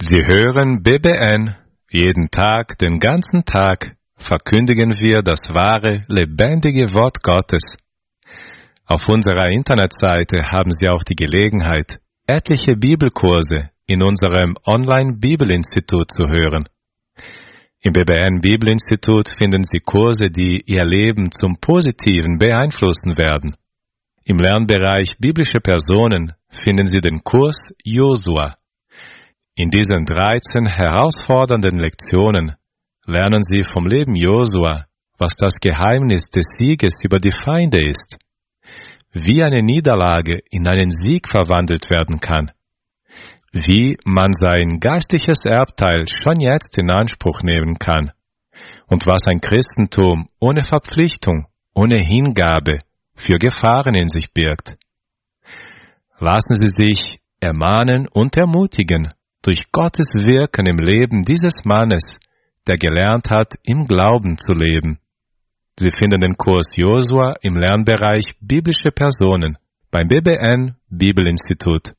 Sie hören BBN. Jeden Tag, den ganzen Tag, verkündigen wir das wahre, lebendige Wort Gottes. Auf unserer Internetseite haben Sie auch die Gelegenheit, etliche Bibelkurse in unserem Online-Bibelinstitut zu hören. Im BBN Bibelinstitut finden Sie Kurse, die Ihr Leben zum Positiven beeinflussen werden. Im Lernbereich Biblische Personen finden Sie den Kurs Josua. In diesen 13 herausfordernden Lektionen lernen Sie vom Leben Josua, was das Geheimnis des Sieges über die Feinde ist, wie eine Niederlage in einen Sieg verwandelt werden kann, wie man sein geistliches Erbteil schon jetzt in Anspruch nehmen kann und was ein Christentum ohne Verpflichtung, ohne Hingabe für Gefahren in sich birgt. Lassen Sie sich ermahnen und ermutigen durch Gottes Wirken im Leben dieses Mannes, der gelernt hat, im Glauben zu leben. Sie finden den Kurs Josua im Lernbereich Biblische Personen beim BBN Bibelinstitut.